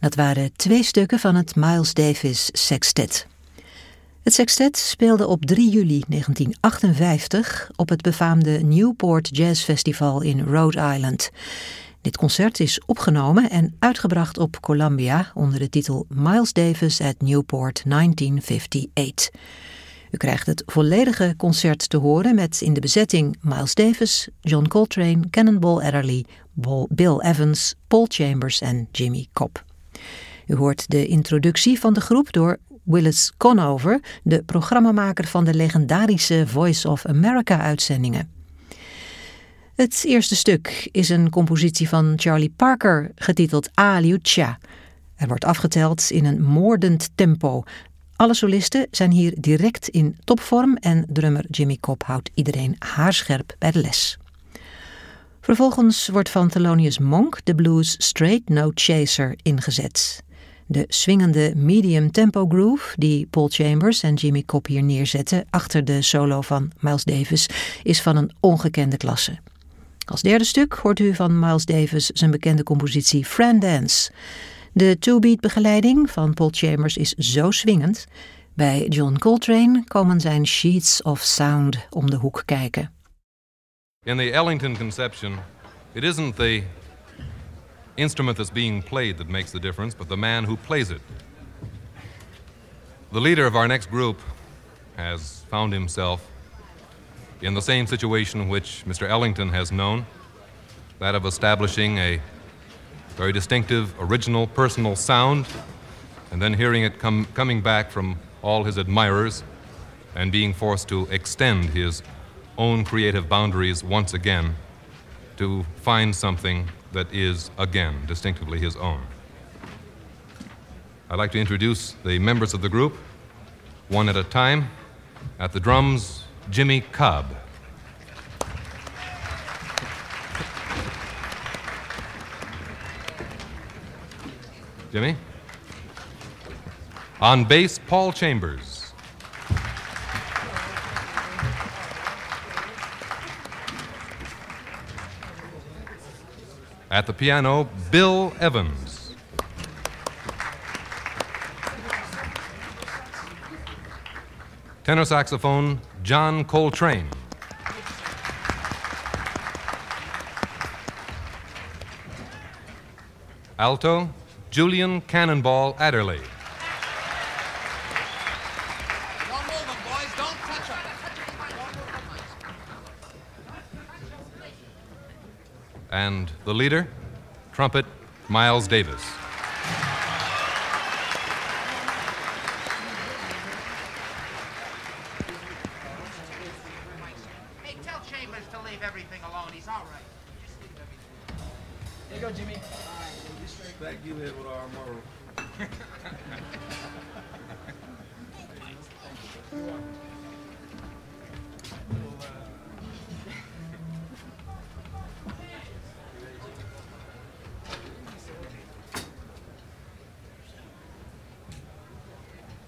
Dat waren 2 stukken van het Miles Davis Sextet. Het sextet speelde op 3 juli 1958 op het befaamde Newport Jazz Festival in Rhode Island. Dit concert is opgenomen en uitgebracht op Columbia onder de titel Miles Davis at Newport 1958. U krijgt het volledige concert te horen met in de bezetting Miles Davis, John Coltrane, Cannonball Adderley, Bill Evans, Paul Chambers en Jimmy Cobb. U hoort de introductie van de groep door Willis Conover, de programmamaker van de legendarische Voice of America-uitzendingen. Het eerste stuk is een compositie van Charlie Parker, getiteld A Lucia. Er wordt afgeteld in een moordend tempo. Alle solisten zijn hier direct in topvorm en drummer Jimmy Cobb houdt iedereen haarscherp bij de les. Vervolgens wordt van Thelonious Monk de blues Straight No Chaser ingezet. De swingende medium tempo groove die Paul Chambers en Jimmy Cobb hier neerzetten achter de solo van Miles Davis is van een ongekende klasse. Als derde stuk hoort u van Miles Davis zijn bekende compositie Fran Dance. De two-beat begeleiding van Paul Chambers is zo swingend. Bij John Coltrane komen zijn Sheets of Sound om de hoek kijken. In the Ellington conception, it isn't the instrument that's being played that makes the difference, but the man who plays it. The leader of our next group has found himself in the same situation which Mr. Ellington has known, that of establishing a very distinctive, original, personal sound, and then hearing it coming back from all his admirers and being forced to extend his own creative boundaries once again to find something that is, again, distinctively his own. I'd like to introduce the members of the group, one at a time. At the drums, Jimmy Cobb. Jimmy? On bass, Paul Chambers. At the piano, Bill Evans. Tenor saxophone, John Coltrane. Alto, Julian Cannonball Adderley. Don't move them, boys. Don't touch them. And the leader, trumpet, Miles Davis. Hey, tell Chambers to leave everything alone. He's all right. Just leave everything. There you go, Jimmy. Thank you, Edward R. Murrow.